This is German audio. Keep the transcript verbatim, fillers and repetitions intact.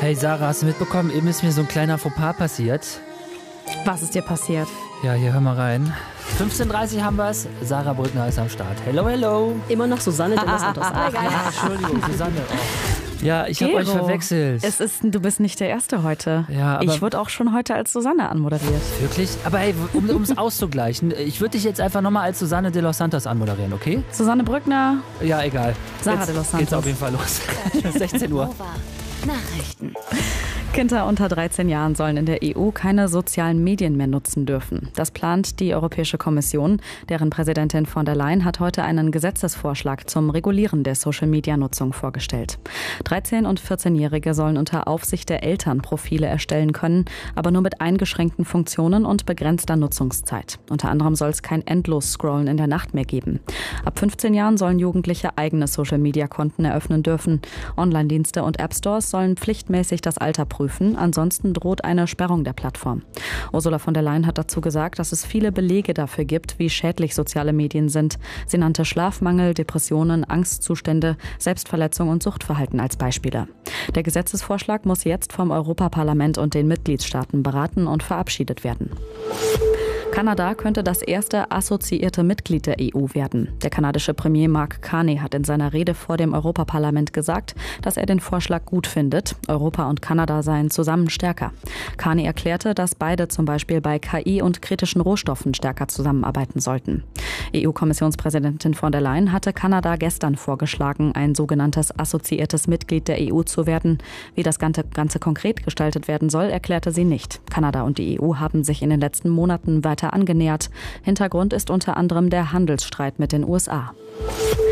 Hey Sarah, hast du mitbekommen, eben ist mir so ein kleiner Fauxpas passiert. Was ist dir passiert? Ja, hier, hör mal rein. fünfzehn Uhr dreißig haben wir's. Sarah Brückner ist am Start. Hello, hello. Immer noch Susanne de los Santos. Ah, ja, Entschuldigung, Susanne. Oh. Ja, ich habe euch verwechselt. Es ist, du bist nicht der Erste heute. Ja, aber ich wurde auch schon heute als Susanne anmoderiert. Wirklich? Aber hey, um es auszugleichen, ich würde dich jetzt einfach nochmal als Susanne de los Santos anmoderieren, okay? Susanne Brückner. Ja, egal. Sarah jetzt de los Santos. Geht's auf jeden Fall los. sechzehn Uhr. Nachrichten. Kinder unter dreizehn Jahren sollen in der E U keine sozialen Medien mehr nutzen dürfen. Das plant die Europäische Kommission. Deren Präsidentin von der Leyen hat heute einen Gesetzesvorschlag zum Regulieren der Social-Media-Nutzung vorgestellt. dreizehn- und vierzehnjährige sollen unter Aufsicht der Eltern Profile erstellen können, aber nur mit eingeschränkten Funktionen und begrenzter Nutzungszeit. Unter anderem soll es kein Endlos-Scrollen in der Nacht mehr geben. Ab fünfzehn Jahren sollen Jugendliche eigene Social-Media-Konten eröffnen dürfen. Online-Dienste und App-Stores sollen pflichtmäßig das Alter prüfen. Ansonsten droht eine Sperrung der Plattform. Ursula von der Leyen hat dazu gesagt, dass es viele Belege dafür gibt, wie schädlich soziale Medien sind. Sie nannte Schlafmangel, Depressionen, Angstzustände, Selbstverletzung und Suchtverhalten als Beispiele. Der Gesetzesvorschlag muss jetzt vom Europaparlament und den Mitgliedstaaten beraten und verabschiedet werden. Kanada könnte das erste assoziierte Mitglied der E U werden. Der kanadische Premier Mark Carney hat in seiner Rede vor dem Europaparlament gesagt, dass er den Vorschlag gut findet. Europa und Kanada seien zusammen stärker. Carney erklärte, dass beide zum Beispiel bei K I und kritischen Rohstoffen stärker zusammenarbeiten sollten. E U-Kommissionspräsidentin von der Leyen hatte Kanada gestern vorgeschlagen, ein sogenanntes assoziiertes Mitglied der E U zu werden. Wie das Ganze, Ganze konkret gestaltet werden soll, erklärte sie nicht. Kanada und die E U haben sich in den letzten Monaten weiter angenähert. Hintergrund ist unter anderem der Handelsstreit mit den U S A.